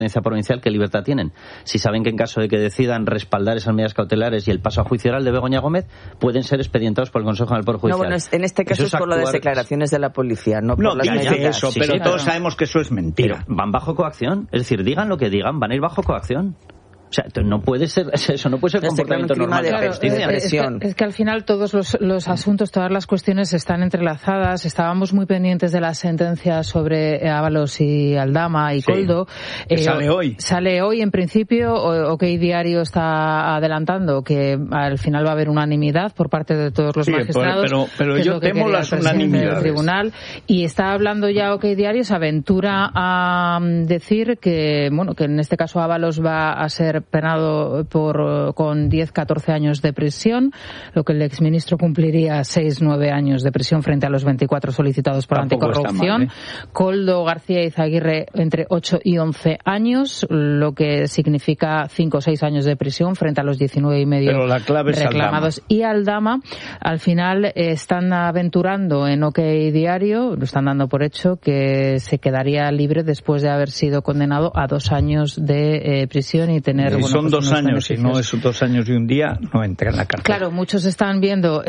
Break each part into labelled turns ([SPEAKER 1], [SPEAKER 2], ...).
[SPEAKER 1] provincial, ¿qué libertad tienen? Si saben que en caso de que decidan respaldar esas medidas cautelares y el paso a juicio oral de Begoña Gómez, pueden ser expedientados por el Consejo del Poder Judicial.
[SPEAKER 2] No, bueno, en este caso es por las declaraciones de la policía, no por las medidas.
[SPEAKER 3] Eso, sí, pero todos sabemos que eso es mentira.
[SPEAKER 1] Pero van bajo coacción, es decir, digan lo que digan, van a ir bajo coacción. O sea, no puede ser eso, no puede ser comportamiento normal de la justicia.
[SPEAKER 4] Es que al final todos los asuntos, todas las cuestiones están entrelazadas. Estábamos muy pendientes de la sentencia sobre Ábalos y Aldama y Koldo.
[SPEAKER 3] Sale hoy.
[SPEAKER 4] Sale hoy, en principio. OK Diario está adelantando que al final va a haber unanimidad por parte de todos los magistrados.
[SPEAKER 3] Pero yo temo las unanimidades.
[SPEAKER 4] Del tribunal, y está hablando ya OK Diario, se aventura a decir que, bueno, que en este caso Ábalos va a ser penado con 10-14 años de prisión, lo que el exministro cumpliría 6-9 años de prisión frente a los 24 solicitados por anticorrupción. Koldo García Izaguirre entre 8 y 11 años, lo que significa 5 o 6 años de prisión frente a los 19,5 reclamados. Y Aldama, al final, están aventurando en OK Diario, lo están dando por hecho, que se quedaría libre después de haber sido condenado a 2 años de prisión y tener...
[SPEAKER 3] Si son 2 años, si no es 2 años y un día, no entra en la cárcel.
[SPEAKER 4] Claro, muchos están viendo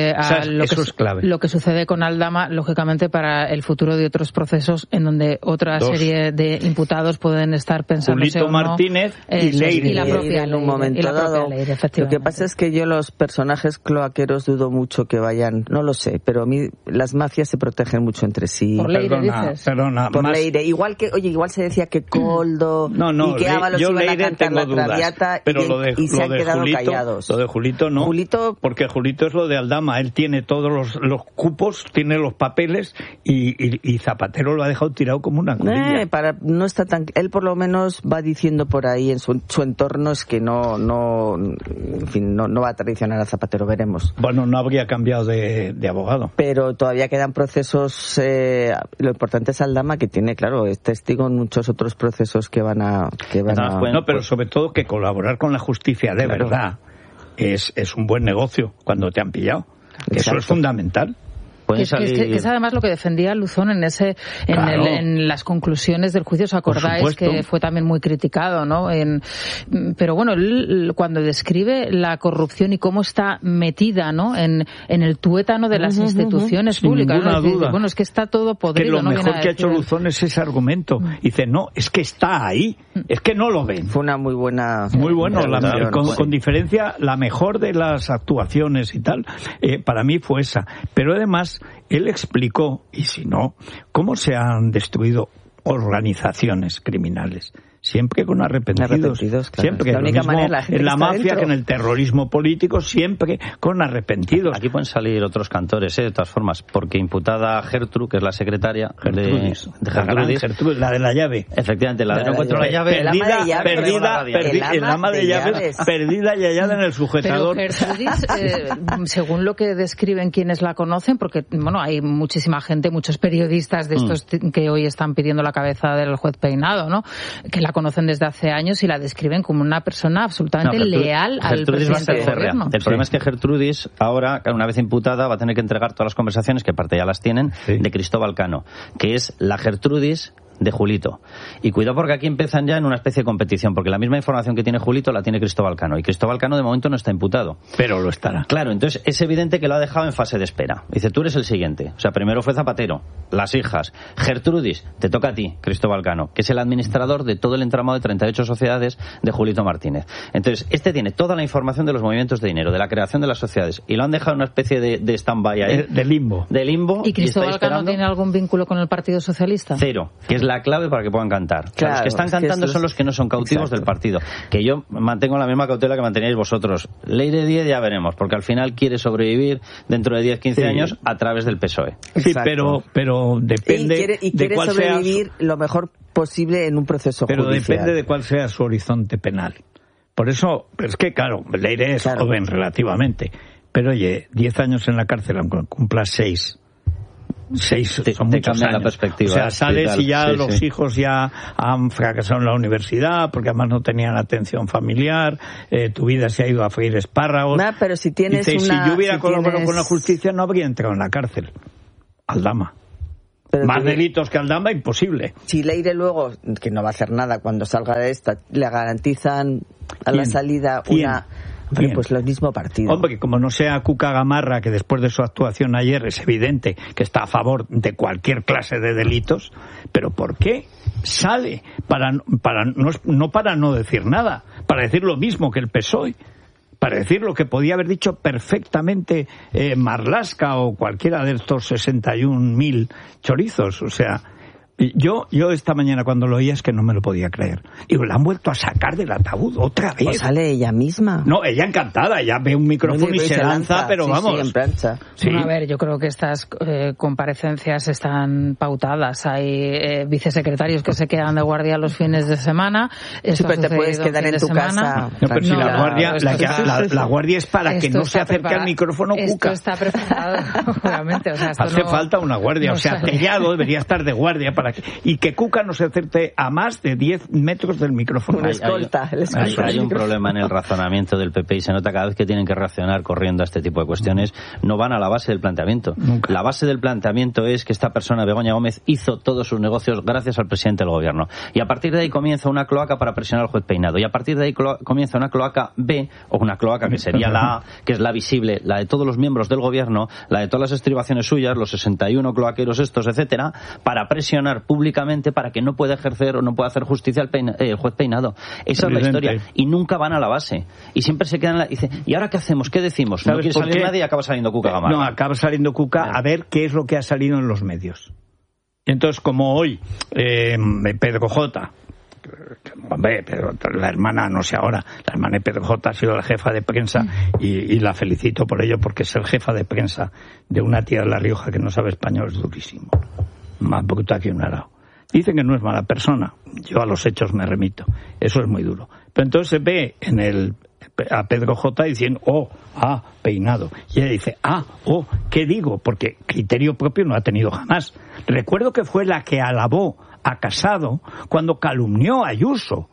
[SPEAKER 4] lo que sucede con Aldama, lógicamente, para el futuro de otros procesos en donde otra serie de imputados pueden estar pensando...
[SPEAKER 3] Julito Martínez y Leire.
[SPEAKER 4] Y la propia
[SPEAKER 2] en un momento dado. Lo que pasa es que yo los personajes cloaqueros dudo mucho que vayan, no lo sé, pero a mí las mafias se protegen mucho entre sí.
[SPEAKER 4] Por Leire, dices.
[SPEAKER 3] Perdona.
[SPEAKER 2] Por Leire. Igual se decía que Koldo y que Ábalos iban a cantar la Traviata,
[SPEAKER 3] pero
[SPEAKER 2] y se han quedado callados.
[SPEAKER 3] Lo de Julito no, porque Julito es lo de Aldama, él tiene todos los cupos, tiene los papeles y Zapatero lo ha dejado tirado como una colilla.
[SPEAKER 2] No está tan, él por lo menos va diciendo por ahí en su entorno es que no va a traicionar a Zapatero, veremos.
[SPEAKER 3] Bueno, no habría cambiado de abogado.
[SPEAKER 2] Pero todavía quedan procesos, lo importante es Aldama, que tiene, claro, es testigo en muchos otros procesos que van a...
[SPEAKER 3] No, pero sobre todo que colaborar con la justicia de verdad es un buen negocio cuando te han pillado. Eso es fundamental.
[SPEAKER 4] Que es además lo que defendía Luzón en las conclusiones del juicio. ¿Os acordáis que fue también muy criticado, ¿no? Pero bueno, él, cuando describe la corrupción y cómo está metida, ¿no? En el tuétano de las instituciones públicas.
[SPEAKER 3] Sin ninguna duda.
[SPEAKER 4] Bueno, es que está todo podrido.
[SPEAKER 3] Que lo mejor que ha hecho Luzón es ese argumento. Dice, no, es que está ahí. Es que no lo ven.
[SPEAKER 2] Fue una muy buena...
[SPEAKER 3] Muy bueno, con diferencia, la mejor de las actuaciones y tal, para mí fue esa. Pero además, él explicó, y si no, cómo se han destruido organizaciones criminales. Siempre con arrepentidos. Claro. Siempre. La única manera, en la mafia, dentro. Que en el terrorismo político, siempre con arrepentidos.
[SPEAKER 1] Aquí pueden salir otros cantores, de todas formas, porque imputada Gertrude, que es la secretaria de Gertrudis,
[SPEAKER 3] la de la llave.
[SPEAKER 1] Efectivamente, la de no encuentro la llave. El ama de llaves, perdida y hallada en el sujetador.
[SPEAKER 4] Pero Gertrudis, según lo que describen quienes la conocen, porque bueno, hay muchísima gente, muchos periodistas de estos que hoy están pidiendo la cabeza del juez Peinado, ¿no? Que la conocen desde hace años y la describen como una persona absolutamente leal al presidente del gobierno.
[SPEAKER 1] El problema es que Gertrudis, ahora, una vez imputada, va a tener que entregar todas las conversaciones, que parte ya las tienen, de Cristóbal Cano, que es la Gertrudis de Julito. Y cuidado porque aquí empiezan ya en una especie de competición, porque la misma información que tiene Julito la tiene Cristóbal Cano, y Cristóbal Cano de momento no está imputado.
[SPEAKER 3] Pero lo estará.
[SPEAKER 1] Claro, entonces es evidente que lo ha dejado en fase de espera. Dice, tú eres el siguiente. O sea, primero fue Zapatero, las hijas. Gertrudis, te toca a ti, Cristóbal Cano, que es el administrador de todo el entramado de 38 sociedades de Julito Martínez. Entonces, este tiene toda la información de los movimientos de dinero, de la creación de las sociedades, y lo han dejado en una especie de stand-by ahí.
[SPEAKER 3] De limbo.
[SPEAKER 4] ¿Y Cristóbal Cano tiene algún vínculo con el Partido Socialista?
[SPEAKER 1] Cero, que es la clave para que puedan cantar. Claro, los que están cantando son los que no son cautivos del partido. Que yo mantengo la misma cautela que manteníais vosotros. Leire Díez ya veremos, porque al final quiere sobrevivir dentro de 10-15 años a través del PSOE.
[SPEAKER 3] Sí, pero depende de cuál sea...
[SPEAKER 2] quiere sobrevivir lo mejor posible en un proceso judicial.
[SPEAKER 3] Pero depende de cuál sea su horizonte penal. Por eso, es que claro, Leire es joven relativamente. Pero oye, 10 años en la cárcel, aunque cumpla 6 son muchos años.
[SPEAKER 1] La perspectiva.
[SPEAKER 3] O sea, sales y ya los hijos ya han fracasado en la universidad porque además no tenían atención familiar, tu vida se ha ido a freír espárragos.
[SPEAKER 2] Pero si tienes
[SPEAKER 3] si yo hubiera colaborado con la justicia no habría entrado en la cárcel. Aldama. Más delitos que Aldama, imposible.
[SPEAKER 2] Si Leire luego, que no va a hacer nada cuando salga de esta, le garantizan a la salida una... Hombre, pues lo mismo partido.
[SPEAKER 3] Hombre, que como no sea Cuca Gamarra, que después de su actuación ayer es evidente que está a favor de cualquier clase de delitos, pero ¿por qué sale? No para no decir nada, para decir lo mismo que el PSOE, para decir lo que podía haber dicho perfectamente Marlaska o cualquiera de estos 61.000 chorizos, o sea... Yo esta mañana cuando lo oía es que no me lo podía creer. Digo, la han vuelto a sacar del ataúd otra vez.
[SPEAKER 2] Pues sale ella misma.
[SPEAKER 3] No, ella encantada, ella ve un micrófono y se lanza, pero vamos.
[SPEAKER 2] Sí, en plancha.
[SPEAKER 4] Sí. Bueno, a ver, yo creo que estas comparecencias están pautadas. Hay vicesecretarios que se quedan de guardia los fines de semana.
[SPEAKER 2] Esto pero te puedes quedar en tu casa.
[SPEAKER 3] No, pero si la guardia es para que no se acerque al micrófono Cuca.
[SPEAKER 4] Esto está preparado, obviamente. O sea,
[SPEAKER 3] hace falta una guardia, o sea, Tellado debería estar de guardia y que Cuca no se acerque a más de 10 metros del micrófono.
[SPEAKER 1] Hay un problema en el razonamiento del PP y se nota cada vez que tienen que reaccionar corriendo a este tipo de cuestiones. No van a la base del planteamiento.
[SPEAKER 3] Nunca.
[SPEAKER 1] La base del planteamiento es que esta persona, Begoña Gómez, hizo todos sus negocios gracias al presidente del gobierno. Y a partir de ahí comienza una cloaca para presionar al juez Peinado. Y a partir de ahí comienza una cloaca B, o una cloaca que sería la A, que es la visible, la de todos los miembros del gobierno, la de todas las estribaciones suyas, los 61 cloaqueros estos, etcétera, para presionar públicamente para que no pueda ejercer o no pueda hacer justicia el juez Peinado. Esa es la historia. Y nunca van a la base. Y siempre se quedan dice, ¿y ahora qué hacemos? ¿Qué decimos? No quiere salir nadie y acaba saliendo Cuca Gamarra.
[SPEAKER 3] No, acaba saliendo Cuca a ver qué es lo que ha salido en los medios. Y entonces, como hoy Pedro J., hombre, pero la hermana, no sé ahora, la hermana de Pedro J. ha sido la jefa de prensa y la felicito por ello porque ser jefa de prensa de una tía de La Rioja que no sabe español es durísimo. Más bruta que un arao. Dicen que no es mala persona, yo a los hechos me remito, eso es muy duro. Pero entonces se ve a Pedro J. diciendo, Peinado. Y ella dice, ¿qué digo? Porque criterio propio no ha tenido jamás. Recuerdo que fue la que alabó a Casado cuando calumnió a Ayuso.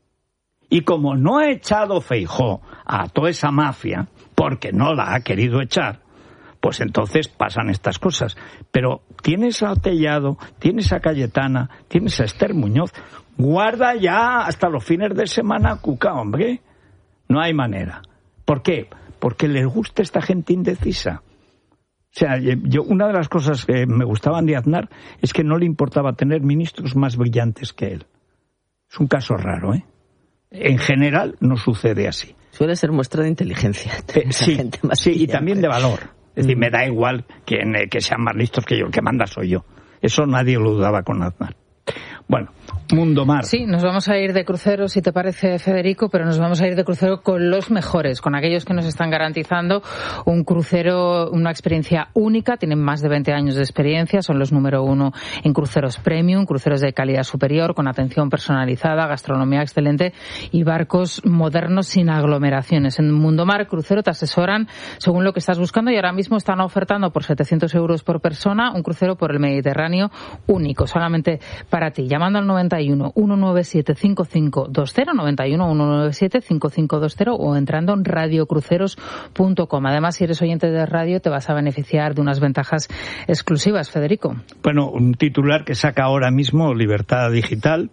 [SPEAKER 3] Y como no ha echado Feijóo a toda esa mafia, porque no la ha querido echar, pues entonces pasan estas cosas. Pero tienes a Tellado, tienes a Cayetana, tienes a Esther Muñoz. Guarda ya hasta los fines de semana Cuca, hombre. No hay manera. ¿Por qué? Porque les gusta esta gente indecisa. O sea, una de las cosas que me gustaban de Aznar es que no le importaba tener ministros más brillantes que él. Es un caso raro, ¿eh? En general no sucede así.
[SPEAKER 2] Suele ser muestra de inteligencia.
[SPEAKER 3] Sí,
[SPEAKER 2] gente más
[SPEAKER 3] y también de valor. Es decir, me da igual que sean más listos que yo, el que manda soy yo. Eso nadie lo dudaba con Aznar. Bueno, Mundo Mar.
[SPEAKER 4] Sí, nos vamos a ir de crucero, si te parece, Federico, pero nos vamos a ir de crucero con los mejores, con aquellos que nos están garantizando un crucero, una experiencia única. Tienen más de 20 años de experiencia, son los número 1 en cruceros premium, cruceros de calidad superior, con atención personalizada, gastronomía excelente y barcos modernos sin aglomeraciones. En Mundo Mar Crucero te asesoran según lo que estás buscando y ahora mismo están ofertando por 700 euros por persona un crucero por el Mediterráneo único, solamente para ti. Llamando al 91 197 5520, 91 197 5520 o entrando en radiocruceros.com. Además, si eres oyente de radio, te vas a beneficiar de unas ventajas exclusivas, Federico.
[SPEAKER 3] Bueno, un titular que saca ahora mismo Libertad Digital.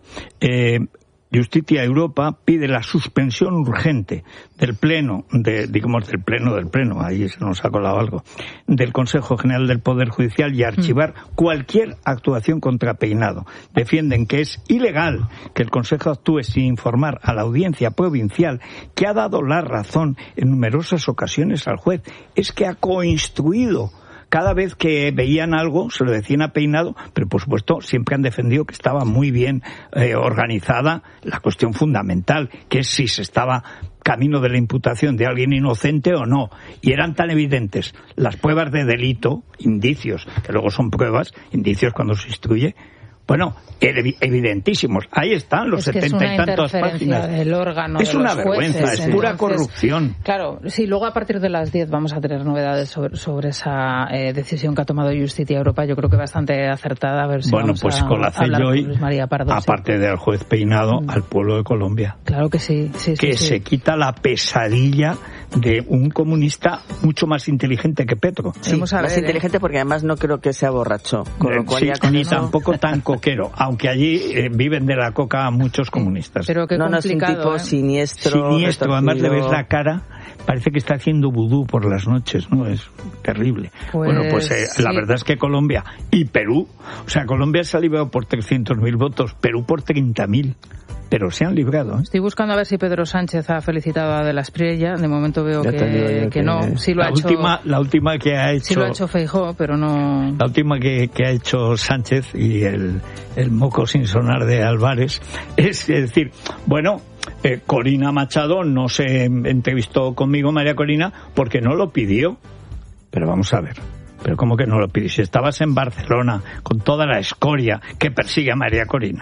[SPEAKER 3] Justicia Europa pide la suspensión urgente del pleno, del pleno, ahí se nos ha colado algo, del Consejo General del Poder Judicial y archivar cualquier actuación contra Peinado. Defienden que es ilegal que el Consejo actúe sin informar a la audiencia provincial, que ha dado la razón en numerosas ocasiones al juez. Es que ha coinstruido. Cada vez que veían algo se lo decían a Peinado, pero por supuesto siempre han defendido que estaba muy bien organizada la cuestión fundamental, que es si se estaba camino de la imputación de alguien inocente o no. Y eran tan evidentes las pruebas de delito, indicios, que luego son pruebas, indicios cuando se instruye, Bueno, evidentísimos. Ahí están los 70 y tantas páginas.
[SPEAKER 4] Del órgano,
[SPEAKER 3] es una vergüenza, es pura corrupción.
[SPEAKER 4] Claro, sí, luego a partir de las 10 vamos a tener novedades sobre esa decisión que ha tomado Justicia Europa. Yo creo que bastante acertada. A ver si
[SPEAKER 3] bueno, pues con la CELLOI, aparte del juez Peinado, al pueblo de Colombia.
[SPEAKER 4] Claro que sí.
[SPEAKER 3] Se quita la pesadilla de un comunista mucho más inteligente que Petro.
[SPEAKER 2] Sí, más inteligente porque además no creo que sea borracho. Con lo cual
[SPEAKER 3] ni tampoco tan coquero, aunque allí viven de la coca muchos comunistas.
[SPEAKER 4] Pero qué complicado,
[SPEAKER 2] es un tipo siniestro,
[SPEAKER 3] además le ves la cara, parece que está haciendo vudú por las noches, ¿no? Es terrible. Sí. La verdad es que Colombia y Perú, o sea, Colombia se ha librado por 300.000 votos, Perú por 30.000. Pero se han librado.
[SPEAKER 4] Estoy buscando a ver si Pedro Sánchez ha felicitado a De la Espriella. De momento veo que no. Sí lo
[SPEAKER 3] la última que ha hecho.
[SPEAKER 4] Sí lo ha hecho Feijóo, pero no.
[SPEAKER 3] La última que ha hecho Sánchez y el moco sin sonar de Álvarez es decir, bueno, Corina Machado no se entrevistó conmigo, María Corina, porque no lo pidió. Pero vamos a ver. Pero ¿cómo que no lo pidió? Si estabas en Barcelona con toda la escoria que persigue a María Corina.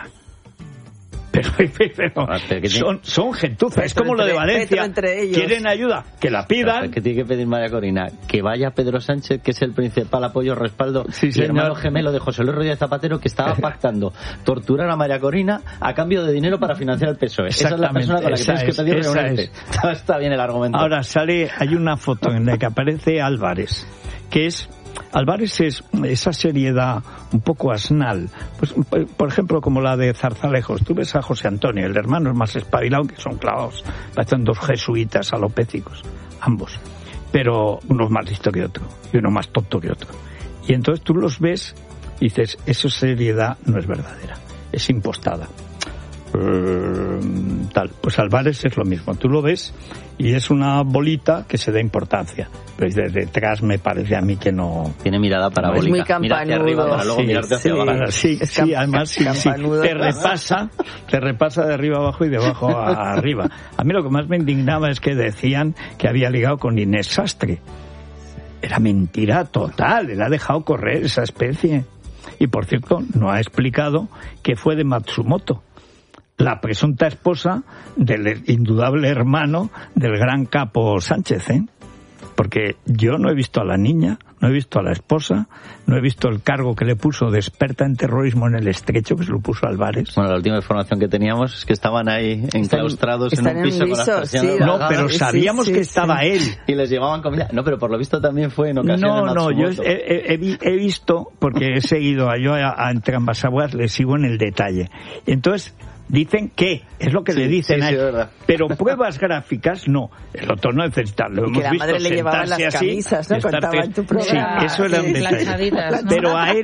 [SPEAKER 3] Pero son gentuzas, es como lo de Valencia, quieren ayuda, que la pidan.
[SPEAKER 1] Que tiene que pedir María Corina, que vaya Pedro Sánchez, que es el principal apoyo, respaldo, y hermano gemelo de José Luis Rodríguez Zapatero, que estaba pactando torturar a María Corina a cambio de dinero para financiar el PSOE. Esa es la persona con la que tienes que pedir reunirte. Está bien el argumento.
[SPEAKER 3] Ahora hay una foto en la que aparece Álvarez, que es... Álvarez es esa seriedad un poco asnal, pues por ejemplo como la de Zarzalejos. Tú ves a José Antonio, el hermano es más espabilado, que son clavados, parecen dos jesuitas alopécicos, ambos, pero uno más listo que otro y uno más tonto que otro. Y entonces tú los ves y dices, esa seriedad no es verdadera, es impostada. Pues Álvarez es lo mismo, tú lo ves y es una bolita que se da importancia, pero desde detrás me parece a mí que no
[SPEAKER 1] tiene mirada parabólica,
[SPEAKER 2] es muy campanudo,
[SPEAKER 1] mira hacia arriba para luego mirarte hacia abajo.
[SPEAKER 3] Sí, además te repasa de arriba abajo y de abajo a arriba. A mí lo que más me indignaba es que decían que había ligado con Inés Sastre. Era mentira total, él ha dejado correr esa especie. Y por cierto, no ha explicado que fue de Matsumoto, la presunta esposa del indudable hermano del gran capo Sánchez, porque yo no he visto a la niña, no he visto a la esposa, no he visto el cargo que le puso de experta en terrorismo en el Estrecho, que se lo puso Álvarez.
[SPEAKER 1] Bueno, la última información que teníamos es que estaban ahí enclaustrados en un piso con las persianas.
[SPEAKER 3] No, pero sabíamos que estaba él.
[SPEAKER 1] Y les llevaban comida. No, pero por lo visto también fue en ocasiones
[SPEAKER 3] No, yo he visto, porque he seguido a entre ambas aguas, le sigo en el detalle. Y entonces... dicen que, es lo que le dicen a él, pero pruebas gráficas no. El otro no necesita, lo hemos
[SPEAKER 2] visto. Que la madre le llevaba las camisas, ¿no? Contaba en tu programa.
[SPEAKER 3] Sí, eso era un detalle. ¿No? Pero a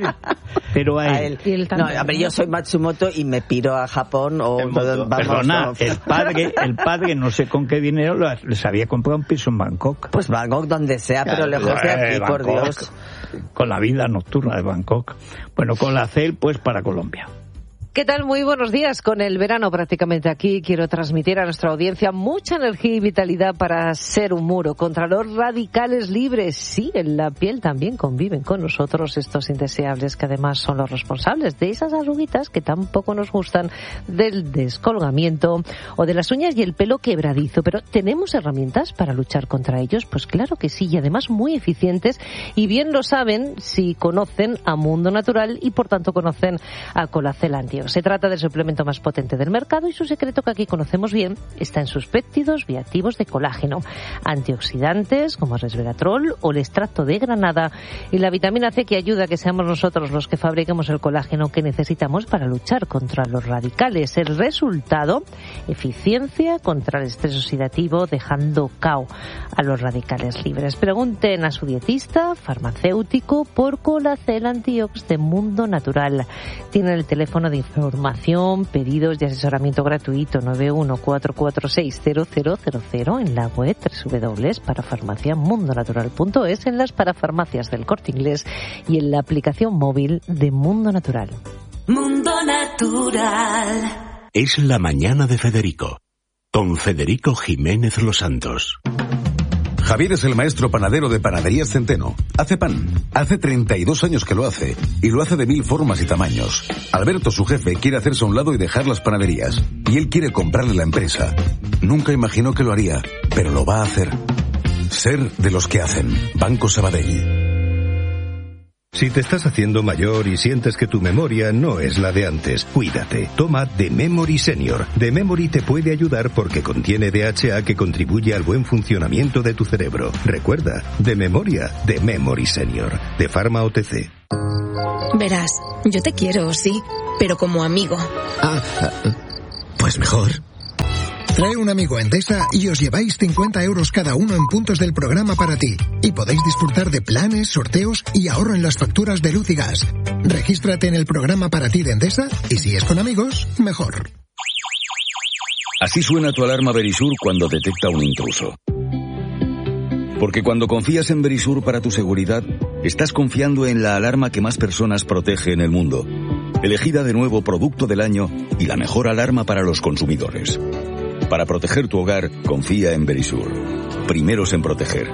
[SPEAKER 3] él.
[SPEAKER 2] No, a ver, yo soy Matsumoto y me piro a Japón o...
[SPEAKER 3] Perdona, el padre no sé con qué dinero les había comprado un piso en Bangkok.
[SPEAKER 2] Pues Bangkok donde sea, pero lejos de aquí, Bangkok, por Dios.
[SPEAKER 3] Con la vida nocturna de Bangkok. Bueno, con la CEL, pues para Colombia.
[SPEAKER 5] ¿Qué tal? Muy buenos días. Con el verano prácticamente aquí, quiero transmitir a nuestra audiencia mucha energía y vitalidad para ser un muro contra los radicales libres. Sí, en la piel también conviven con nosotros estos indeseables que además son los responsables de esas arruguitas que tampoco nos gustan, del descolgamiento o de las uñas y el pelo quebradizo. Pero ¿tenemos herramientas para luchar contra ellos? Pues claro que sí, y además muy eficientes, y bien lo saben si conocen a Mundo Natural y por tanto conocen a Colacel Antiox. Se trata del suplemento más potente del mercado y su secreto, que aquí conocemos bien, está en sus péptidos bioactivos de colágeno, antioxidantes como el resveratrol o el extracto de granada y la vitamina C, que ayuda a que seamos nosotros los que fabriquemos el colágeno que necesitamos para luchar contra los radicales. El resultado, eficiencia contra el estrés oxidativo, dejando cao a los radicales libres. Pregunten a su dietista, farmacéutico, por Colacel Antiox de Mundo Natural. Tienen el teléfono de información, pedidos y asesoramiento gratuito 914460000 en la web www.parafarmaciamundonatural.es, en las parafarmacias del Corte Inglés y en la aplicación móvil de Mundo Natural.
[SPEAKER 6] Mundo Natural.
[SPEAKER 7] Es la mañana de Federico, con Federico Jiménez Los Santos. Javier es el maestro panadero de Panaderías Centeno. Hace pan. Hace 32 años que lo hace. Y lo hace de 1000 formas y tamaños. Alberto, su jefe, quiere hacerse a un lado y dejar las panaderías. Y él quiere comprarle la empresa. Nunca imaginó que lo haría, pero lo va a hacer. Ser de los que hacen. Banco Sabadell.
[SPEAKER 8] Si te estás haciendo mayor y sientes que tu memoria no es la de antes, cuídate. Toma The Memory Senior. The Memory te puede ayudar porque contiene DHA que contribuye al buen funcionamiento de tu cerebro. Recuerda, de memoria, The Memory Senior. De Pharma OTC.
[SPEAKER 9] Verás, yo te quiero, sí, pero como amigo.
[SPEAKER 10] Pues mejor. Trae un amigo a Endesa y os lleváis 50 euros cada uno en puntos del programa para ti. Y podéis disfrutar de planes, sorteos y ahorro en las facturas de luz y gas. Regístrate en el programa para ti de Endesa y si es con amigos, mejor.
[SPEAKER 11] Así suena tu alarma Verisur cuando detecta un intruso. Porque cuando confías en Verisur para tu seguridad, estás confiando en la alarma que más personas protege en el mundo. Elegida de nuevo producto del año y la mejor alarma para los consumidores. Para proteger tu hogar, confía en Verisur. Primeros en proteger.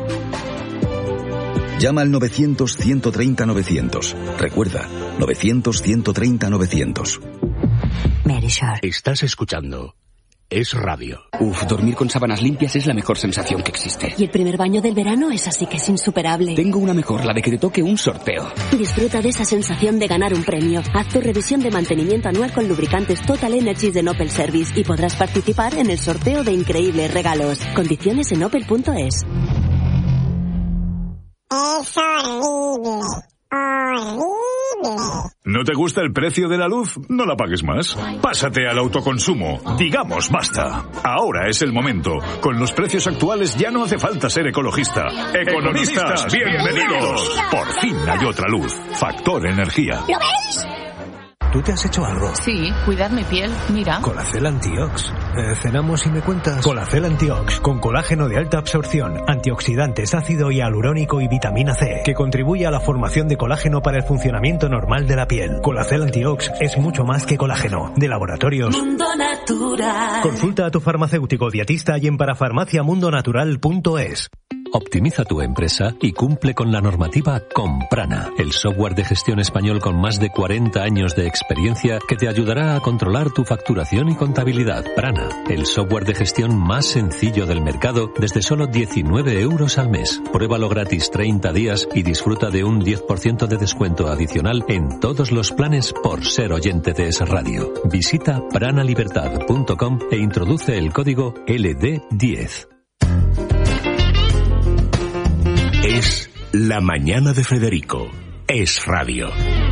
[SPEAKER 11] Llama al 900-130-900. Recuerda, 900-130-900.
[SPEAKER 12] Verisur. Estás escuchando Es Radio. Dormir con sábanas limpias es la mejor sensación que existe.
[SPEAKER 13] Y el primer baño del verano es así que es insuperable.
[SPEAKER 12] Tengo una mejor, la de que te toque un sorteo.
[SPEAKER 13] Disfruta de esa sensación de ganar un premio. Haz tu revisión de mantenimiento anual con lubricantes Total Energies de Opel Service y podrás participar en el sorteo de increíbles regalos. Condiciones en opel.es.
[SPEAKER 14] Es horrible.
[SPEAKER 15] ¿No te gusta el precio de la luz? No la pagues más. Pásate al autoconsumo. Digamos basta. Ahora es el momento. Con los precios actuales ya no hace falta ser ecologista. ¡Economistas, bienvenidos! Por fin hay otra luz. Factor Energía.
[SPEAKER 14] ¿Lo ves?
[SPEAKER 16] ¿Tú te has hecho algo?
[SPEAKER 17] Sí, cuidar mi piel, mira.
[SPEAKER 16] Colacel Antiox. ¿Cenamos y me cuentas? Colacel Antiox, con colágeno de alta absorción, antioxidantes, ácido hialurónico y vitamina C, que contribuye a la formación de colágeno para el funcionamiento normal de la piel. Colacel Antiox es mucho más que colágeno. De Laboratorios
[SPEAKER 6] Mundo Natural.
[SPEAKER 16] Consulta a tu farmacéutico dietista y en parafarmaciamundonatural.es.
[SPEAKER 18] Optimiza tu empresa y cumple con la normativa con Prana, el software de gestión español con más de 40 años de experiencia que te ayudará a controlar tu facturación y contabilidad. Prana, el software de gestión más sencillo del mercado desde solo 19 euros al mes. Pruébalo gratis 30 días y disfruta de un 10% de descuento adicional en todos los planes por ser oyente de Es Radio. Visita pranalibertad.com e introduce el código LD10.
[SPEAKER 12] Es La Mañana de Federico. Es Radio.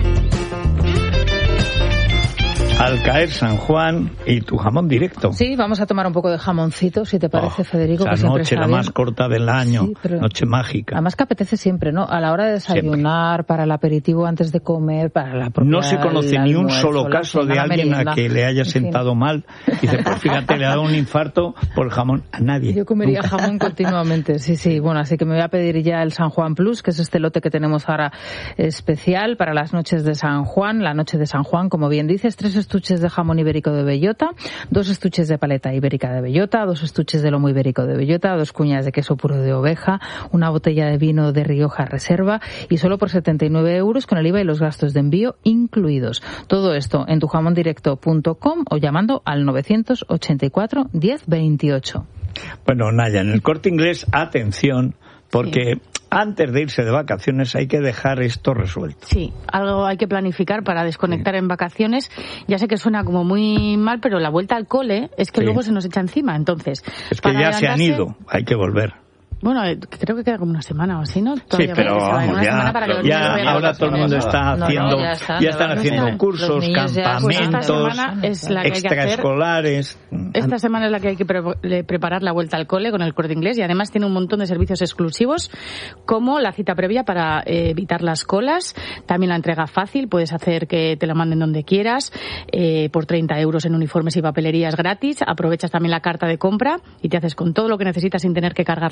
[SPEAKER 3] Al caer San Juan y tu jamón directo.
[SPEAKER 4] Sí, vamos a tomar un poco de jamoncito, si te parece, Federico.
[SPEAKER 3] La noche, la más corta del año, sí, noche mágica.
[SPEAKER 4] Además que apetece siempre, ¿no? A la hora de desayunar, siempre. Para el aperitivo antes de comer, para la propia...
[SPEAKER 3] No se conoce ni un solo caso de alguien a que le haya sentado mal. Dice, pues fíjate, le ha dado un infarto por el jamón. A nadie.
[SPEAKER 4] Yo comería
[SPEAKER 3] nunca.
[SPEAKER 4] Jamón continuamente, sí. Bueno, así que me voy a pedir ya el San Juan Plus, que es este lote que tenemos ahora especial para las noches de San Juan. La noche de San Juan, como bien dices, 3 estuches de jamón ibérico de bellota, 2 estuches de paleta ibérica de bellota, 2 estuches de lomo ibérico de bellota, 2 cuñas de queso puro de oveja, una botella de vino de Rioja Reserva y solo por 79 euros con el IVA y los gastos de envío incluidos. Todo esto en tujamondirecto.com o llamando al 984 10 28.
[SPEAKER 3] Bueno, Naya, en el Corte Inglés, atención, porque antes de irse de vacaciones hay que dejar esto resuelto.
[SPEAKER 17] Sí, algo hay que planificar para desconectar en vacaciones. Ya sé que suena como muy mal, pero la vuelta al cole es que luego se nos echa encima. Entonces,
[SPEAKER 3] es que ya se han ido, hay que volver.
[SPEAKER 17] Bueno, creo que queda como una semana o así, ¿no?
[SPEAKER 3] Todavía sí, pero vamos, ya ahora todo el mundo está haciendo, ya están haciendo cursos, campamentos,
[SPEAKER 17] es la que
[SPEAKER 3] extraescolares.
[SPEAKER 17] Esta semana es la que hay que preparar la vuelta al cole con el Corte Inglés y además tiene un montón de servicios exclusivos como la cita previa para evitar las colas, también la entrega fácil, puedes hacer que te la manden donde quieras, por 30 euros en uniformes y papelerías gratis, aprovechas también la carta de compra y te haces con todo lo que necesitas sin tener que cargar las bolsas.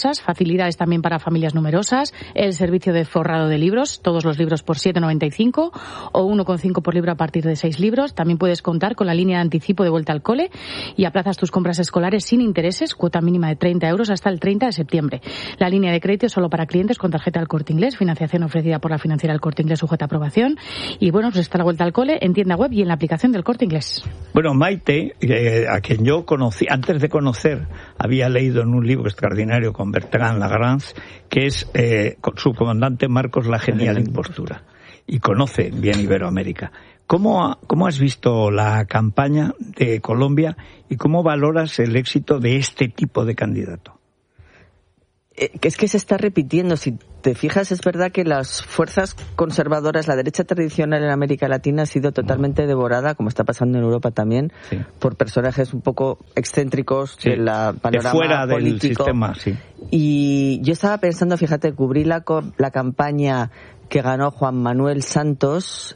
[SPEAKER 17] numerosas, facilidades también para familias numerosas, el servicio de forrado de libros, todos los libros por 7,95 o 1,5 por libro a partir de 6 libros. También puedes contar con la línea de anticipo de vuelta al cole y aplazas tus compras escolares sin intereses, cuota mínima de 30 euros hasta el 30 de septiembre. La línea de crédito es solo para clientes con tarjeta del Corte Inglés, financiación ofrecida por la financiera del Corte Inglés sujeta a aprobación. Y bueno, pues está la vuelta al cole en tienda web y en la aplicación del Corte Inglés.
[SPEAKER 3] Bueno, Maite, a quien yo conocí, antes de conocer, había leído en un libro extraordinario con Bertrand Lagrange, que es con su comandante Marcos La Genial Impostura, y conoce bien Iberoamérica. ¿Cómo has visto la campaña de Colombia y cómo valoras el éxito de este tipo de candidato?
[SPEAKER 2] Es que se está repitiendo. Si te fijas, es verdad que las fuerzas conservadoras, la derecha tradicional en América Latina ha sido totalmente devorada, como está pasando en Europa también, sí, por personajes un poco excéntricos, sí, del panorama
[SPEAKER 3] de fuera
[SPEAKER 2] político.
[SPEAKER 3] Del sistema, sí.
[SPEAKER 2] Y yo estaba pensando, fíjate, cubrí la campaña que ganó Juan Manuel Santos,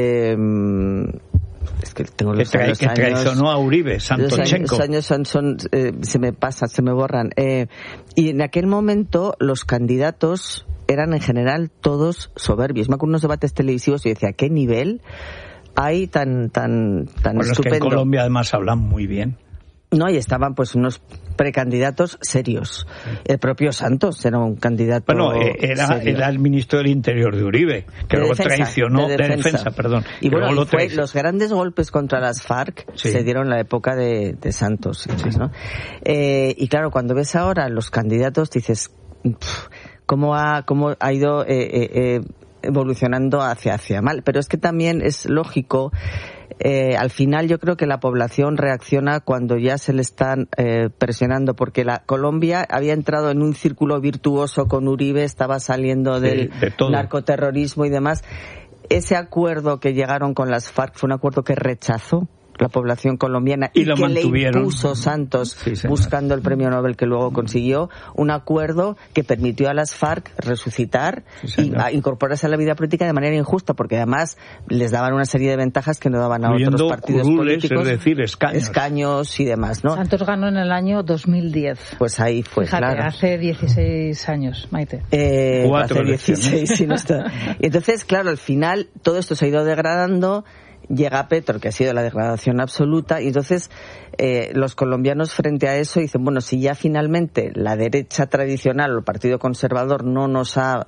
[SPEAKER 2] es que tengo los años,
[SPEAKER 3] que traicionó a Uribe, Santochenko.
[SPEAKER 2] Los años se me pasan, se me borran. Y en aquel momento los candidatos eran en general todos soberbios. Me acuerdo de unos debates televisivos y yo decía, ¿qué nivel hay tan
[SPEAKER 3] bueno,
[SPEAKER 2] estupendo?
[SPEAKER 3] Es que en Colombia además hablan muy bien.
[SPEAKER 2] No, y estaban pues unos precandidatos serios. El propio Santos era un candidato.
[SPEAKER 3] Bueno, era el ministro del Interior de Uribe, que luego traicionó, de defensa, perdón.
[SPEAKER 2] Y bueno, los grandes golpes contra las FARC, sí, se dieron en la época de Santos, sí, ¿no? Y claro, cuando ves ahora los candidatos, dices, cómo ha ido evolucionando hacia mal. Pero es que también es lógico. Al final yo creo que la población reacciona cuando ya se le están presionando, porque Colombia había entrado en un círculo virtuoso con Uribe, estaba saliendo del narcoterrorismo y demás. Ese acuerdo que llegaron con las FARC fue un acuerdo que rechazó la población colombiana y que le impuso Santos, buscando el premio Nobel que luego consiguió, un acuerdo que permitió a las FARC resucitar y a incorporarse a la vida política de manera injusta, porque además les daban una serie de ventajas que no daban a otros partidos políticos,
[SPEAKER 3] es decir,
[SPEAKER 2] escaños y demás, ¿no?
[SPEAKER 4] Santos ganó en el año 2010.
[SPEAKER 2] Pues ahí fue,
[SPEAKER 4] fíjate,
[SPEAKER 2] claro.
[SPEAKER 4] Hace 16 años, Maite.
[SPEAKER 2] Hace 16, sí, no está. Y entonces, claro, al final todo esto se ha ido degradando. Llega Petro, que ha sido la degradación absoluta, y entonces los colombianos frente a eso dicen, bueno, si ya finalmente la derecha tradicional o el Partido Conservador no nos ha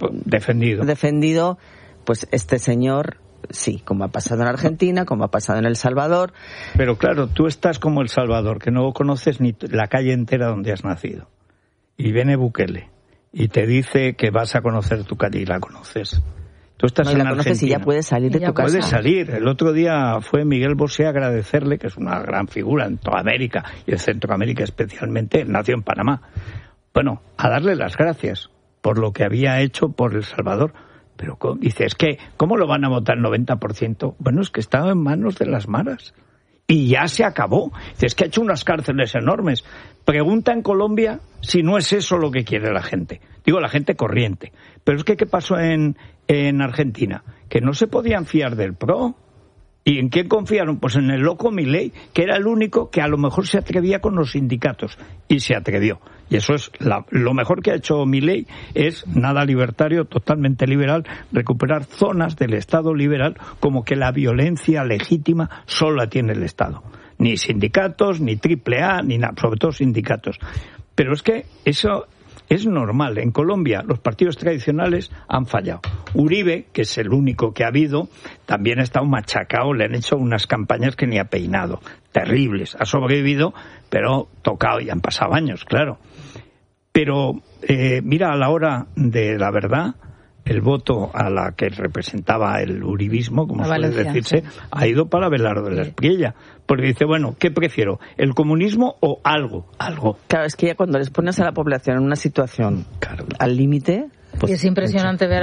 [SPEAKER 2] defendido, pues este señor sí, como ha pasado en Argentina, como ha pasado en El Salvador.
[SPEAKER 3] Pero claro, tú estás como El Salvador, que no conoces ni la calle entera donde has nacido. Y viene Bukele y te dice que vas a conocer tu calle y la conoces. Tú estás en Argentina.
[SPEAKER 2] Y ya puedes salir de tu casa.
[SPEAKER 3] Puedes salir. El otro día fue Miguel Bosé a agradecerle, que es una gran figura en toda América y en Centroamérica especialmente, nació en Panamá. Bueno, a darle las gracias por lo que había hecho por El Salvador. Pero dice, es que, ¿cómo lo van a votar el 90%? Bueno, es que estaba en manos de las maras. Y ya se acabó. Dice, es que ha hecho unas cárceles enormes. Pregunta en Colombia si no es eso lo que quiere la gente. Digo, la gente corriente. Pero es que, ¿qué pasó en Argentina? Que no se podían fiar del PRO. ¿Y en quién confiaron? Pues en el loco Milei, que era el único que a lo mejor se atrevía con los sindicatos. Y se atrevió. Y eso es lo mejor que ha hecho Milei, es nada libertario, totalmente liberal, recuperar zonas del Estado liberal, como que la violencia legítima solo la tiene el Estado. Ni sindicatos, ni AAA, ni nada, sobre todo sindicatos. Pero es que eso es normal. En Colombia los partidos tradicionales han fallado. Uribe, que es el único que ha habido, también ha estado machacado, le han hecho unas campañas que ni ha peinado. Terribles. Ha sobrevivido, pero tocado, y han pasado años, claro. Pero mira, a la hora de la verdad, el voto a la que representaba el uribismo, como suele decirse, ha ido para Abelardo de la Espriella. Porque dice, bueno, ¿qué prefiero? ¿El comunismo o algo? Algo.
[SPEAKER 2] Claro, es que ya cuando les pones a la población en una situación al límite, Pues,
[SPEAKER 4] y es impresionante ver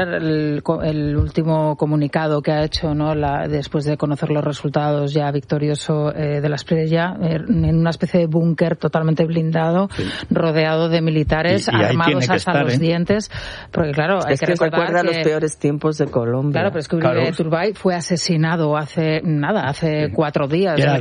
[SPEAKER 4] el último comunicado que ha hecho, ¿no? Después de conocer los resultados ya victorioso de la Espriella, en una especie de búnker totalmente blindado, rodeado de militares armados hasta los dientes, porque claro, hay que recordar
[SPEAKER 2] recuerda los peores tiempos de Colombia.
[SPEAKER 4] Claro, pero es que Uribe Turbay fue asesinado hace 4 días.
[SPEAKER 3] Era el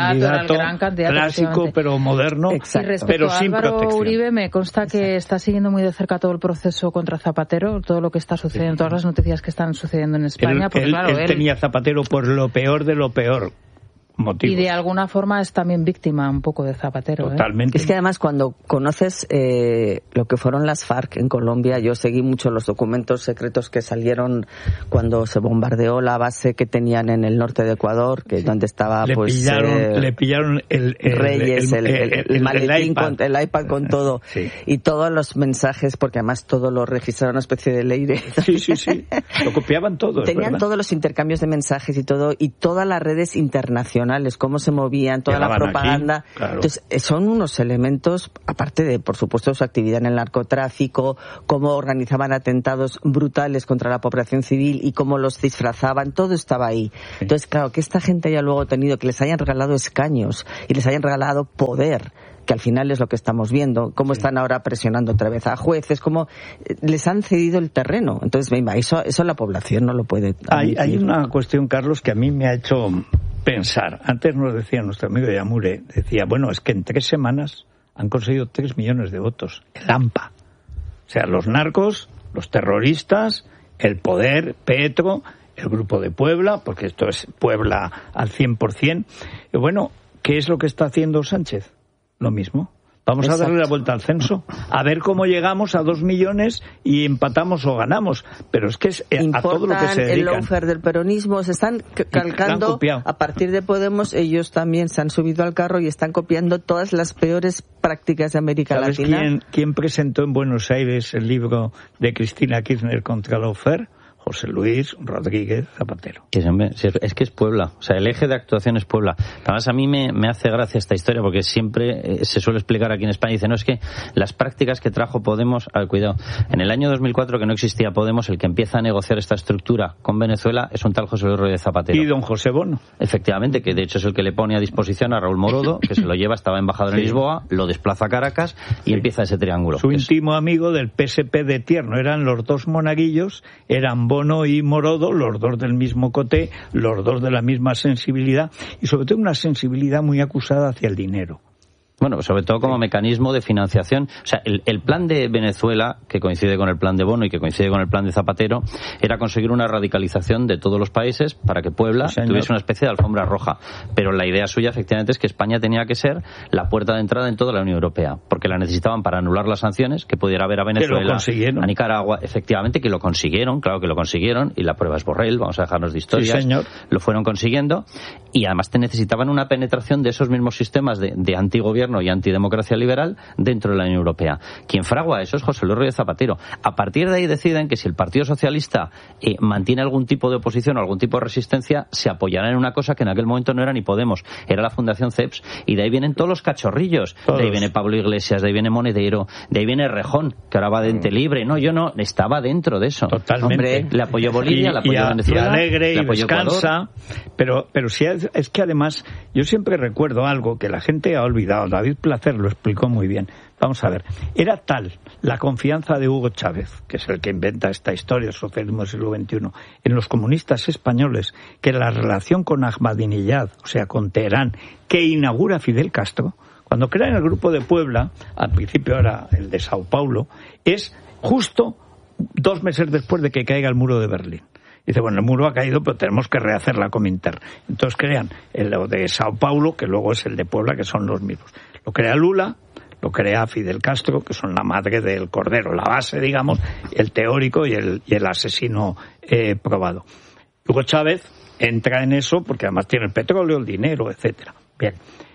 [SPEAKER 3] gran candidato clásico, pero moderno.
[SPEAKER 4] Exacto. Y respecto a Álvaro Uribe, me consta que está siguiendo muy de cerca todo el proceso contra Zapatero, todo lo que está sucediendo, todas las noticias que están sucediendo en España. Porque,
[SPEAKER 3] él tenía a Zapatero por lo peor de lo peor. Motivos.
[SPEAKER 4] Y de alguna forma es también víctima un poco de Zapatero.
[SPEAKER 3] Totalmente.
[SPEAKER 2] Es que además cuando conoces lo que fueron las FARC en Colombia, yo seguí mucho los documentos secretos que salieron cuando se bombardeó la base que tenían en el norte de Ecuador, que donde estaba
[SPEAKER 3] le pillaron
[SPEAKER 2] Reyes, el maletín, el iPad con todo, y todos los mensajes, porque además todo lo registraron una especie de ley de...
[SPEAKER 3] Sí, lo copiaban todo.
[SPEAKER 2] Tenían todos los intercambios de mensajes y todo, y todas las redes internacionales, cómo se movían, toda la propaganda.
[SPEAKER 3] Aquí, claro.
[SPEAKER 2] Entonces, son unos elementos, aparte de, por supuesto, su actividad en el narcotráfico, cómo organizaban atentados brutales contra la población civil y cómo los disfrazaban, todo estaba ahí. Entonces, claro, que esta gente haya luego tenido, que les hayan regalado escaños y les hayan regalado poder, que al final es lo que estamos viendo, cómo están ahora presionando otra vez a jueces, cómo les han cedido el terreno. Entonces, eso la población no lo puede admitir.
[SPEAKER 3] Hay una cuestión, Carlos, que a mí me ha hecho pensar. Antes nos decía nuestro amigo Yamure, decía, bueno, es que en 3 semanas han conseguido 3 millones de votos. El AMPA. O sea, los narcos, los terroristas, el poder, Petro, el Grupo de Puebla, porque esto es Puebla al 100%. Y bueno, ¿qué es lo que está haciendo Sánchez? Lo mismo. Vamos a darle la vuelta al censo, a ver cómo llegamos a 2 millones y empatamos o ganamos. Pero es que es a todo lo que se dedican.
[SPEAKER 2] El lawfare del peronismo, se están calcando, a partir de Podemos, ellos también se han subido al carro y están copiando todas las peores prácticas de América Latina.
[SPEAKER 3] ¿Sabes quién presentó en Buenos Aires el libro de Cristina Kirchner contra el lawfare? José Luis Rodríguez Zapatero.
[SPEAKER 1] Es que es Puebla, o sea, el eje de actuación es Puebla. Además, a mí me hace gracia esta historia porque siempre se suele explicar aquí en España, dice, no, es que las prácticas que trajo Podemos, cuidado, en el año 2004 que no existía Podemos, el que empieza a negociar esta estructura con Venezuela es un tal José Luis Rodríguez Zapatero.
[SPEAKER 3] Y don José Bono.
[SPEAKER 1] Efectivamente, que de hecho es el que le pone a disposición a Raúl Morodo, que se lo lleva, estaba embajador en Lisboa, lo desplaza a Caracas y empieza ese triángulo.
[SPEAKER 3] Su íntimo amigo del PSP de Tierno, eran los dos monaguillos, eran Bono y Morodo, los dos del mismo coté, los dos de la misma sensibilidad y sobre todo una sensibilidad muy acusada hacia el dinero.
[SPEAKER 1] Bueno, sobre todo como mecanismo de financiación. O sea, el plan de Venezuela, que coincide con el plan de Bono y que coincide con el plan de Zapatero, era conseguir una radicalización de todos los países para que Puebla tuviese una especie de alfombra roja. Pero la idea suya, efectivamente, es que España tenía que ser la puerta de entrada en toda la Unión Europea, porque la necesitaban para anular las sanciones que pudiera haber a Venezuela, a Nicaragua. Efectivamente, que lo consiguieron, claro que lo consiguieron, y la prueba es Borrell, vamos a dejarnos de historias.
[SPEAKER 3] Sí, señor.
[SPEAKER 1] Lo fueron consiguiendo, y además te necesitaban una penetración de esos mismos sistemas de antigobierno y antidemocracia liberal dentro de la Unión Europea. Quien fragua eso es José Luis Rodríguez Zapatero. A partir de ahí deciden que si el Partido Socialista mantiene algún tipo de oposición o algún tipo de resistencia, se apoyará en una cosa que en aquel momento no era ni Podemos, era la Fundación CEPS, y de ahí vienen todos los cachorrillos. De ahí viene Pablo Iglesias, de ahí viene Monedero, de ahí viene Rejón, que ahora va de ente libre. No, yo no, estaba dentro de eso.
[SPEAKER 3] Totalmente.
[SPEAKER 1] Hombre, le apoyó Bolivia, le apoyó Venezuela,
[SPEAKER 3] y alegre
[SPEAKER 1] le
[SPEAKER 3] y
[SPEAKER 1] apoyó
[SPEAKER 3] descansa, pero si es que además yo siempre recuerdo algo que la gente ha olvidado. David Placer lo explicó muy bien. Vamos a ver, era tal la confianza de Hugo Chávez, que es el que inventa esta historia, el socialismo del siglo XXI, en los comunistas españoles, que la relación con Ahmadinejad, o sea, con Teherán, que inaugura Fidel Castro, cuando crean el Grupo de Puebla, al principio era el de Sao Paulo, es justo 2 meses después de que caiga el muro de Berlín. Dice, bueno, el muro ha caído, pero tenemos que rehacer la Comintern. Entonces crean el de Sao Paulo, que luego es el de Puebla, que son los mismos. Lo crea Lula, lo crea Fidel Castro, que son la madre del cordero, la base, digamos, el teórico y el asesino probado. Hugo Chávez entra en eso porque además tiene el petróleo, el dinero, etcétera. Bien.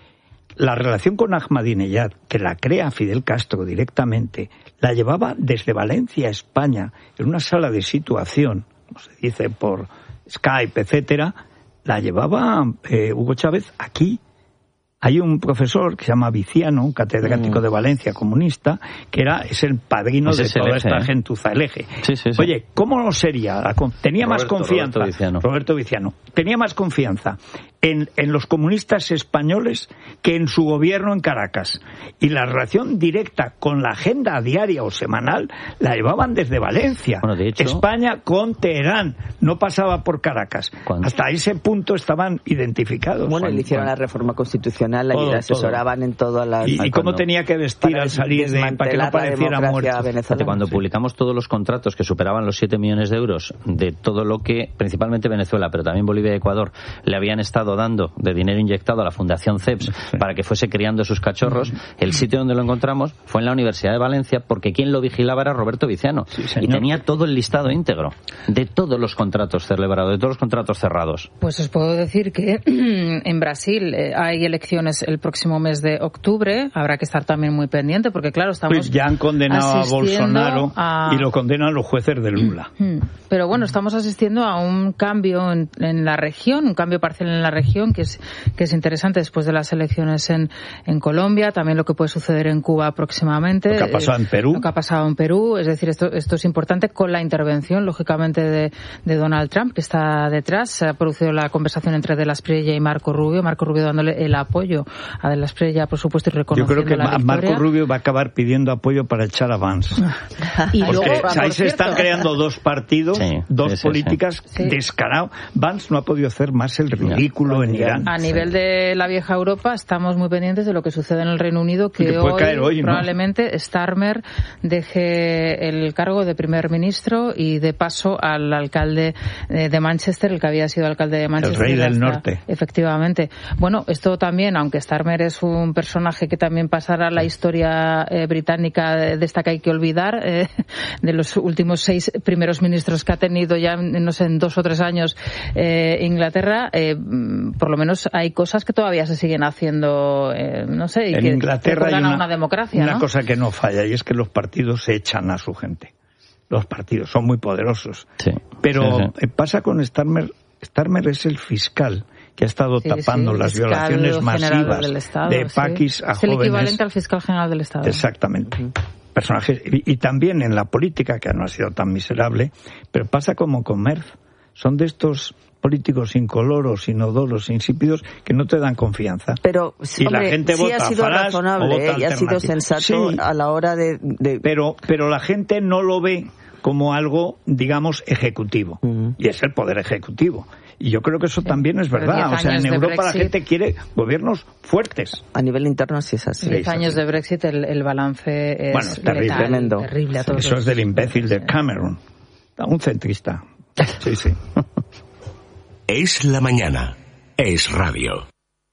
[SPEAKER 3] La relación con Ahmadinejad, que la crea Fidel Castro directamente, la llevaba desde Valencia a España, en una sala de situación, como se dice por Skype, etcétera, la llevaba Hugo Chávez aquí, hay un profesor que se llama Viciano, un catedrático de Valencia comunista, que es el padrino de toda esta gentuza, el Eje.
[SPEAKER 1] Sí.
[SPEAKER 3] Oye, ¿cómo no sería? Tenía más confianza. Roberto Viciano. Tenía más confianza en los comunistas españoles que en su gobierno en Caracas. Y la relación directa con la agenda diaria o semanal la llevaban desde Valencia.
[SPEAKER 1] Bueno, de hecho,
[SPEAKER 3] España con Teherán, no pasaba por Caracas. Hasta ese punto estaban identificados.
[SPEAKER 2] Bueno, le hicieron la reforma constitucional, y le asesoraban en todas las...
[SPEAKER 3] ¿Y cómo tenía que vestir al salir para que no pareciera muerto?
[SPEAKER 1] Cuando publicamos todos los contratos que superaban los 7 millones de euros de todo lo que, principalmente Venezuela, pero también Bolivia y Ecuador, le habían estado dando de dinero inyectado a la Fundación CEPS para que fuese criando sus cachorros, el sitio donde lo encontramos fue en la Universidad de Valencia, porque quien lo vigilaba era Roberto Viciano. Y tenía todo el listado íntegro de todos los contratos celebrados, de todos los contratos cerrados.
[SPEAKER 4] Pues os puedo decir que en Brasil hay elecciones el próximo mes de octubre. Habrá que estar también muy pendiente, porque claro, estamos...
[SPEAKER 3] Pues ya han condenado a Bolsonaro y lo condenan los jueces de Lula.
[SPEAKER 4] Pero bueno, estamos asistiendo a un cambio en la región, un cambio parcial en la región que es interesante después de las elecciones en Colombia, también lo que puede suceder en Cuba próximamente.
[SPEAKER 3] Lo que ha pasado en Perú.
[SPEAKER 4] Lo que ha pasado en Perú, es decir, esto es importante con la intervención, lógicamente, de Donald Trump, que está detrás. Se ha producido la conversación entre De la Espriella y Marco Rubio dándole el apoyo a De la Espriella, por supuesto, y reconociendo
[SPEAKER 3] la victoria. Yo creo que Marco Rubio va a acabar pidiendo apoyo para echar a Vance. Porque ahí se están creando dos partidos, dos políticas descarados. Vance no ha podido hacer más el ridículo en Irán.
[SPEAKER 4] A nivel de la vieja Europa, estamos muy pendientes de lo que sucede en el Reino Unido, que hoy probablemente Starmer deje el cargo de primer ministro y de paso al alcalde de Manchester, el que había sido alcalde de Manchester.
[SPEAKER 3] El rey del norte.
[SPEAKER 4] Efectivamente. Bueno, esto también, aunque Starmer es un personaje que también pasará a la historia británica de esta que hay que olvidar, de los últimos 6 primeros ministros que ha tenido ya, no sé, en 2 o 3 años Inglaterra, por lo menos hay cosas que todavía se siguen haciendo, no sé, y
[SPEAKER 3] en
[SPEAKER 4] que
[SPEAKER 3] Inglaterra hay
[SPEAKER 4] una democracia,
[SPEAKER 3] una cosa que no falla, y es que los partidos se echan a su gente. Los partidos son muy poderosos. Pero pasa con Starmer. Starmer es el fiscal que ha estado tapando las violaciones masivas de Paquis a jóvenes.
[SPEAKER 4] Es el equivalente al fiscal general del Estado.
[SPEAKER 3] Exactamente. Personajes, y también en la política, que no ha sido tan miserable, pero pasa como con Merz. Son de estos políticos incoloros, inodoros, insípidos, que no te dan confianza.
[SPEAKER 2] Pero
[SPEAKER 3] y la gente vota
[SPEAKER 2] ha sido razonable y ha sido sensato a la hora de...
[SPEAKER 3] Pero la gente no lo ve como algo, digamos, ejecutivo. Y es el poder ejecutivo. Y yo creo que eso también es verdad. O sea, en Europa la gente quiere gobiernos fuertes.
[SPEAKER 2] A nivel interno sí es así.
[SPEAKER 4] 10 años de Brexit, el balance es terrible a todos.
[SPEAKER 3] Eso es del imbécil de Cameron. Un centrista. Sí.
[SPEAKER 12] Es la mañana. Es radio.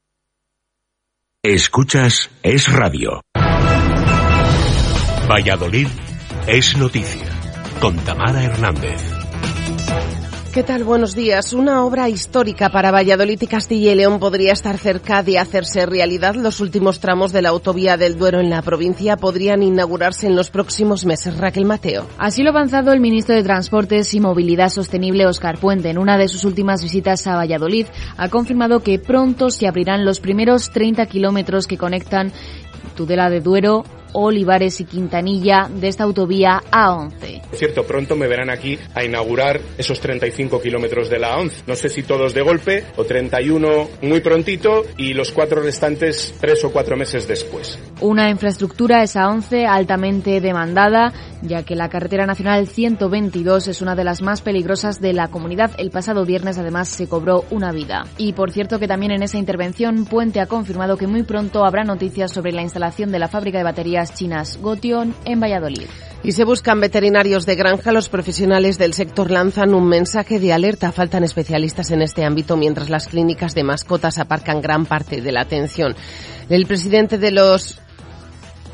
[SPEAKER 12] Escuchas Es Radio. Valladolid es noticia. Con Tamara Hernández.
[SPEAKER 19] ¿Qué tal? Buenos días. Una obra histórica para Valladolid y Castilla y León podría estar cerca de hacerse realidad. Los últimos tramos de la autovía del Duero en la provincia podrían inaugurarse en los próximos meses. Raquel Mateo.
[SPEAKER 20] Así lo ha avanzado el ministro de Transportes y Movilidad Sostenible, Óscar Puente. En una de sus últimas visitas a Valladolid, ha confirmado que pronto se abrirán los primeros 30 kilómetros que conectan Tudela de Duero, Olivares y Quintanilla de esta autovía A11.
[SPEAKER 21] Cierto, pronto me verán aquí a inaugurar esos 35 kilómetros de la A11. No sé si todos de golpe o 31 muy prontito y los 4 restantes 3 o 4 meses después.
[SPEAKER 20] Una infraestructura, esa A11, altamente demandada, ya que la carretera nacional 122 es una de las más peligrosas de la comunidad. El pasado viernes, además, se cobró una vida. Y por cierto que también en esa intervención Puente ha confirmado que muy pronto habrá noticias sobre la instalación de la fábrica de baterías chinas Gotion en Valladolid.
[SPEAKER 19] Y se buscan veterinarios de granja. Los profesionales del sector lanzan un mensaje de alerta. Faltan especialistas en este ámbito mientras las clínicas de mascotas aparcan gran parte de la atención. El presidente de los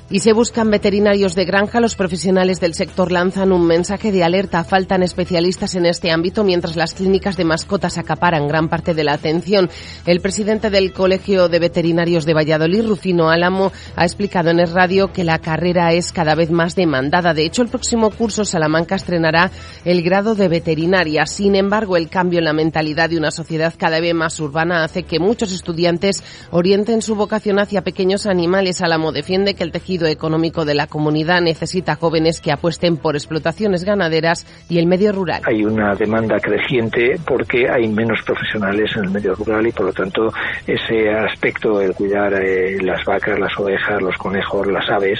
[SPEAKER 19] Y se buscan veterinarios de granja. Los profesionales del sector lanzan un mensaje de alerta. Faltan especialistas en este ámbito mientras las clínicas de mascotas acaparan gran parte de la atención. El presidente del Colegio de Veterinarios de Valladolid, Rufino Álamo, ha explicado en Es Radio que la carrera es cada vez más demandada. De hecho, el próximo curso Salamanca estrenará el grado de veterinaria. Sin embargo, el cambio en la mentalidad de una sociedad cada vez más urbana hace que muchos estudiantes orienten su vocación hacia pequeños animales. Álamo defiende que el tejido económico de la comunidad necesita jóvenes que apuesten por explotaciones ganaderas y el medio rural.
[SPEAKER 5] Hay una demanda creciente porque hay menos profesionales en el medio rural y por lo tanto ese aspecto, el cuidar las vacas, las ovejas, los conejos, las aves,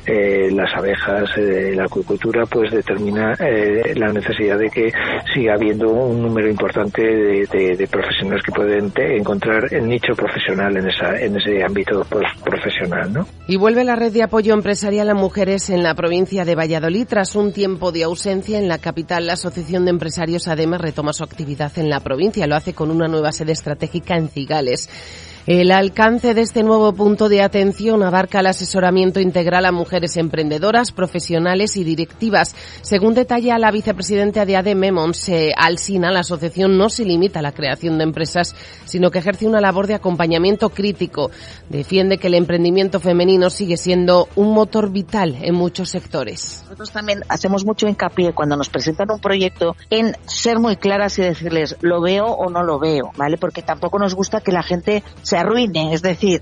[SPEAKER 5] las abejas, la acuicultura, pues determina la necesidad de que siga habiendo un número importante de profesionales que pueden encontrar el nicho profesional en ese ámbito profesional, ¿no?
[SPEAKER 19] Y vuelve la red de apoyo empresarial a mujeres en la provincia de Valladolid. Tras un tiempo de ausencia en la capital, la Asociación de Empresarios ADEME retoma su actividad en la provincia. Lo hace con una nueva sede estratégica en Cigales. El alcance de este nuevo punto de atención abarca el asesoramiento integral a mujeres emprendedoras, profesionales y directivas. Según detalla la vicepresidenta de ADEME, Montse Alsina, la asociación no se limita a la creación de empresas, sino que ejerce una labor de acompañamiento crítico. Defiende que el emprendimiento femenino sigue siendo un motor vital en muchos sectores.
[SPEAKER 22] Nosotros también hacemos mucho hincapié cuando nos presentan un proyecto en ser muy claras y decirles lo veo o no lo veo, ¿vale? Porque tampoco nos gusta que la gente se arruine, es decir,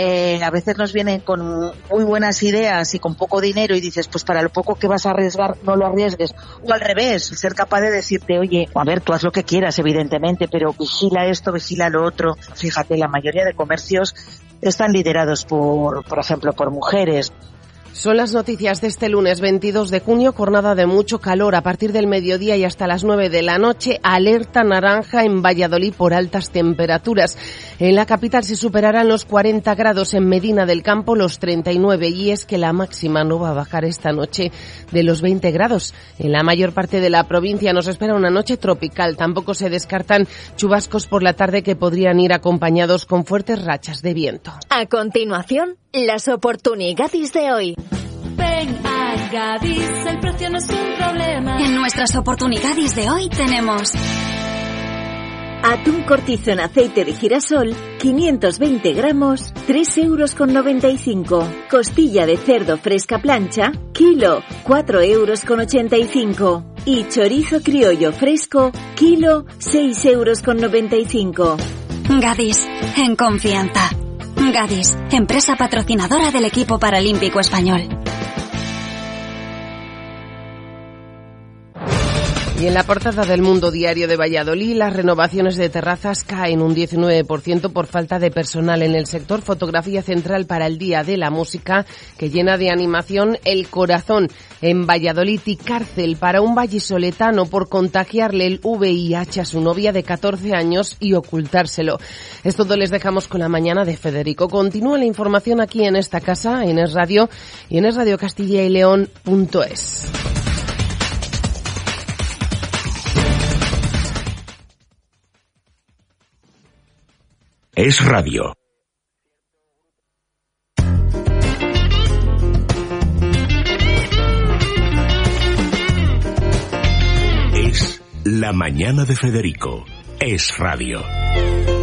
[SPEAKER 22] a veces nos vienen con muy buenas ideas y con poco dinero y dices, pues para lo poco que vas a arriesgar, no lo arriesgues, o al revés, ser capaz de decirte, oye, a ver, tú haz lo que quieras, evidentemente, pero vigila esto, vigila lo otro. Fíjate, la mayoría de comercios están liderados por ejemplo, por mujeres.
[SPEAKER 19] Son las noticias de este lunes 22 de junio, jornada de mucho calor a partir del mediodía y hasta las 9 de la noche. Alerta naranja en Valladolid por altas temperaturas. En la capital se superarán los 40 grados, en Medina del Campo los 39, y es que la máxima no va a bajar esta noche de los 20 grados. En la mayor parte de la provincia nos espera una noche tropical. Tampoco se descartan chubascos por la tarde que podrían ir acompañados con fuertes rachas de viento.
[SPEAKER 23] A continuación, las oportunidades de hoy.
[SPEAKER 6] Ven a Gadis, el precio no es un problema.
[SPEAKER 23] En nuestras oportunidades de hoy tenemos atún cortizo en aceite de girasol, 520 gramos, 3,95 €. Costilla de cerdo fresca plancha, kilo, 4,85 €. Y chorizo criollo fresco, kilo, 6,95 €. Gadis, en confianza. Gadis, empresa patrocinadora del equipo paralímpico español.
[SPEAKER 19] Y en la portada del Mundo Diario de Valladolid, las renovaciones de terrazas caen un 19% por falta de personal en el sector. Fotografía central para el Día de la Música, que llena de animación el corazón en Valladolid, y cárcel para un vallisoletano por contagiarle el VIH a su novia de 14 años y ocultárselo. Es todo, les dejamos con la mañana de Federico. Continúa la información aquí en esta casa, en Es Radio y en esradiocastillaileon.es.
[SPEAKER 12] Es Radio. Es la mañana de Federico. Es Radio.